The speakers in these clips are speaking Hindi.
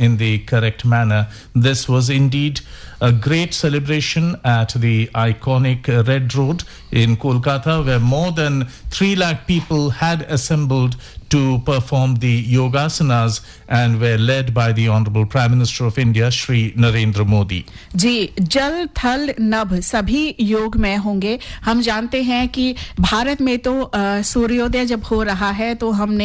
in the correct manner. This was indeed a great celebration at the iconic Red Road in Kolkata, where more than 3 lakh people had assembled to perform the yogasanas and were led by the Honorable Prime Minister of India, Shri Narendra Modi. जी, जल थल नभ सभी योग में होंगे. हम जानते हैं कि भारत में तो सूर्योदय जब हो रहा है तो हमने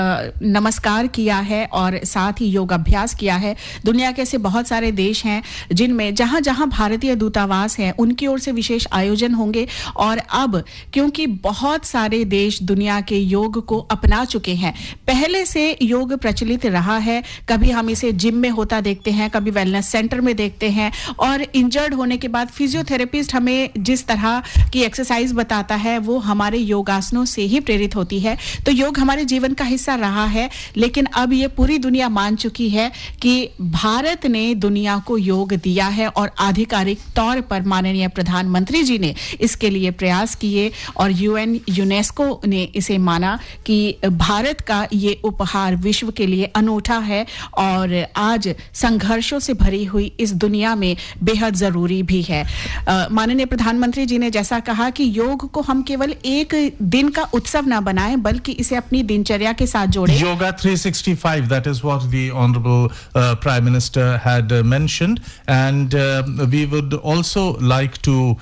नमस्कार किया है और साथ ही योग अभ्यास किया है. दुनिया के ऐसे बहुत सारे देश हैं जिनमें जहां-जहां भारतीय दूतावास हैं उनकी ओर से विशेष आयोजन होंगे. और अब क्योंकि बहुत सारे देश दुनिया के योग को अपना चुके हैं, पहले से योग प्रचलित रहा है. कभी हम इसे जिम में होता देखते हैं, कभी वेलनेस सेंटर में देखते हैं, और इंजर्ड होने के बाद फिजियोथेरेपिस्ट हमें जिस तरह की एक्सरसाइज बताता है वो हमारे योगासनों से ही प्रेरित होती है. तो योग हमारे जीवन का हिस्सा रहा है, लेकिन अब ये पूरी दुनिया मान चुकी है कि भारत ने दुनिया को योग दिया है और आधिकारिक तौर पर माननीय प्रधानमंत्री जी ने इसके लिए प्रयास किए और यूनेस्को ने इसे माना कि भारत का ये उपहार विश्व के लिए अनूठा है और आज संघर्षों से भरी हुई इस दुनिया में बेहद जरूरी भी है. माननीय प्रधानमंत्री जी ने जैसा कहा कि योग को हम केवल एक दिन का उत्सव ना बनाएं बल्कि इसे अपनी दिनचर्या के साथ जोड़ें. Yoga 365, that is what the Honorable Prime Minister had mentioned, and we would also like to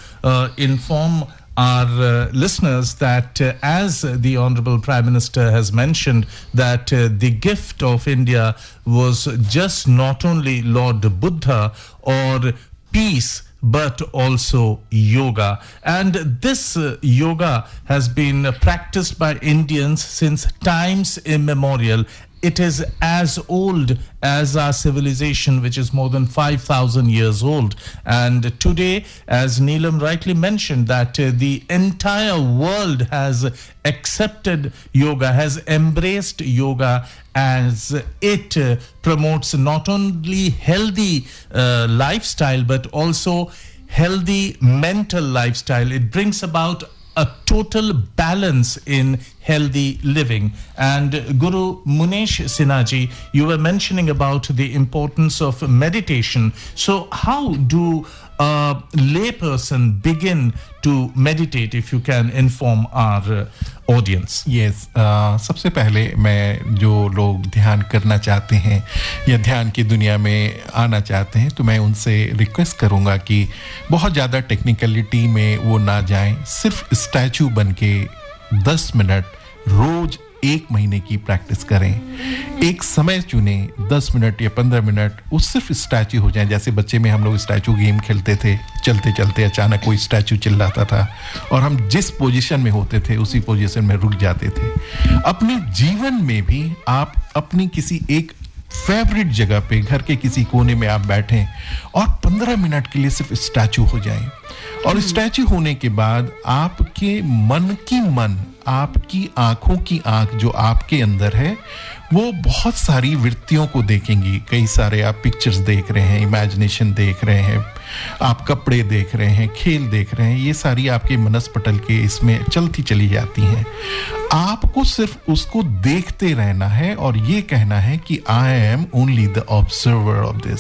inform our listeners that as the Honorable Prime Minister has mentioned that the gift of India was just not only Lord Buddha or peace but also yoga, and this yoga has been practiced by Indians since times immemorial. It is as old as our civilization, which is more than 5,000 years old. And today, as Neelam rightly mentioned, that the entire world has accepted yoga, has embraced yoga, as it promotes not only healthy lifestyle, but also healthy mental lifestyle. It brings about a total balance in healthy living. And Guru Munesh Sinha, you were mentioning about the importance of meditation. So how do a layperson begin to meditate, if you can inform our audience? Yes, सबसे पहले मैं जो लोग ध्यान करना चाहते हैं या ध्यान की दुनिया में आना चाहते हैं तो मैं उनसे रिक्वेस्ट करूंगा कि बहुत ज़्यादा टेक्निकलिटी में वो ना जाएं. सिर्फ स्टैचू बन के 10 मिनट रोज 1 महीने की प्रैक्टिस करें. एक समय चुने 10 मिनट या 15 मिनट, वो सिर्फ स्टैचू हो जाए. जैसे बच्चे में हम लोग स्टैचू गेम खेलते थे, चलते चलते अचानक कोई स्टैचू चिल्लाता था और हम जिस पोजीशन में होते थे उसी पोजीशन में रुक जाते थे. अपने जीवन में भी आप अपनी किसी एक फेवरेट जगह पे घर के किसी कोने में आप बैठें और 15 मिनट के लिए सिर्फ स्टैचू हो जाएं. और स्टैचू होने के बाद आपके मन की मन, आपकी आंखों की आंख जो आपके अंदर है वो बहुत सारी वृत्तियों को देखेंगी. कई सारे आप पिक्चर्स देख रहे हैं, इमेजिनेशन देख रहे हैं, आप कपड़े देख रहे हैं, खेल देख रहे हैं, ये सारी आपके मनस्पटल के इसमें चलती चली जाती हैं. आपको सिर्फ उसको देखते रहना है और ये कहना है कि I am only the observer of this.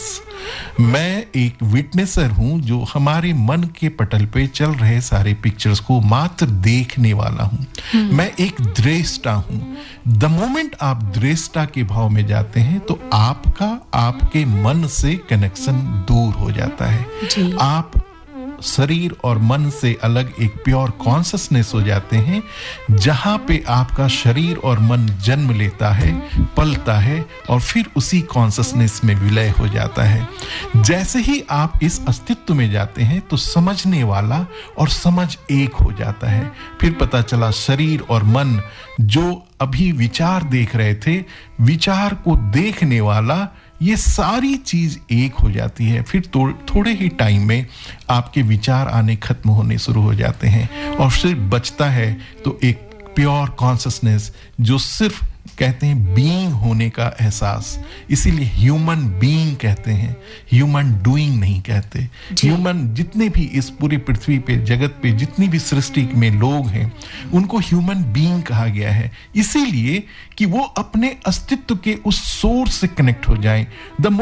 मैं एक विटनेसर हूं जो हमारे मन के पटल पे चल रहे सारे पिक्चर्स को मात्र देखने वाला हूं. मैं एक दृष्टा हूं. द मोमेंट आप दृष्टा के भाव में जाते हैं तो आपका आपके मन से कनेक्शन दूर हो जाता है. आप शरीर और मन से अलग एक प्योर कॉन्शसनेस हो जाते हैं जहां पे आपका शरीर और मन जन्म लेता है, पलता है और फिर उसी कॉन्शसनेस में विलय हो जाता है. जैसे ही आप इस अस्तित्व में जाते हैं तो समझने वाला और समझ एक हो जाता है. फिर पता चला शरीर और मन जो अभी विचार देख रहे थे, विचार को देखने वाला, ये सारी चीज एक हो जाती है. फिर थोड़े ही टाइम में आपके विचार आने खत्म होने शुरू हो जाते हैं और सिर्फ बचता है तो एक प्योर कॉन्शसनेस जो सिर्फ कहते हैं बीइंग होने का एहसास. इसीलिए ह्यूमन बीइंग कहते हैं, ह्यूमन डूइंग नहीं कहते. ह्यूमन जितने भी इस पूरी पृथ्वी पे, जगत पे जितनी भी सृष्टि में लोग हैं उनको ह्यूमन बीइंग कहा गया है. इसीलिए कि वो अपने अस्तित्व के उस सोर्स से कनेक्ट हो जाएं.